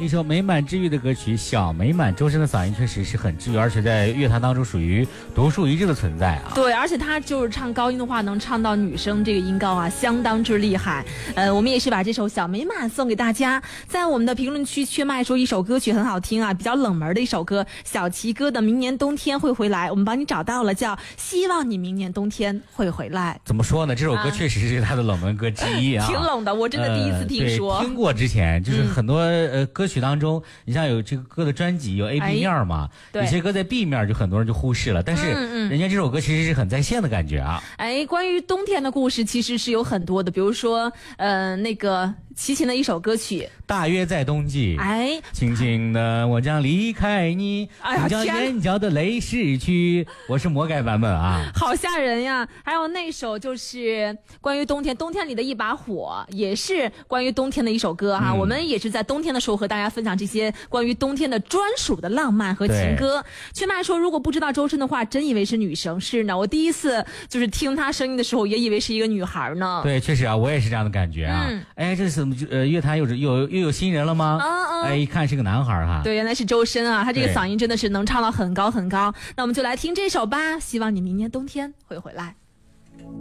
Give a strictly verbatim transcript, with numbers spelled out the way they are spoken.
一首美满治愈的歌曲《小美满》。周深的嗓音确实是很治愈，而且在乐坛当中属于独树一帜的存在啊。 对，而且他就是唱高音的话，能唱到女生这个音高啊，相当之厉害。呃，我们也是把这首《小美满》送给大家。在我们的评论区，缺麦说一首歌曲很好听啊，比较冷门的一首歌，小齐哥的《明年冬天会回来》，我们帮你找到了，叫《希望你明年冬天会回来》。 怎么说呢？这首歌确实是他的冷门歌之一啊， 挺冷的，我真的第一次听说。 呃、听过之前就是很多、嗯、呃歌曲当中，你像有这个歌的专辑有 A B 面嘛，有些歌在 B 面就很多人就忽视了，但是人家这首歌其实是很在线的感觉啊。 哎，关于冬天的故事其实是有很多的，比如说呃那个齐秦的一首歌曲大约在冬季， 哎， 轻轻的我将离开你， 哎、 将眼角的泪拭去。我是魔改版本啊， 好吓人呀。还有那首就是关于冬天，冬天里的一把火，也是关于冬天的一首歌哈、嗯、我们也是在冬天的时候和大家分享这些关于冬天的专属的浪漫和情歌。缺麦说如果不知道周深的话，真以为是女生。是呢，我第一次就是听她声音的时候也以为是一个女孩呢。 对，确实啊，我也是这样的感觉啊。嗯、哎，这是呃乐坛有有又有新人了吗？嗯嗯。哎，一看是个男孩哈。 对，原来是周深啊，他这个嗓音真的是能唱到很高很高。那我们就来听这首吧，希望你明年冬天会回来。